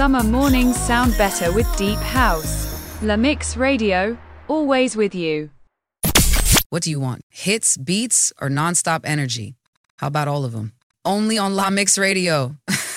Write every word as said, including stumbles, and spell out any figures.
summer mornings sound better with deep house. La Mix Radio, always with you. What do you want? Hits, beats, or nonstop energy? How about all of them? Only on La Mix Radio.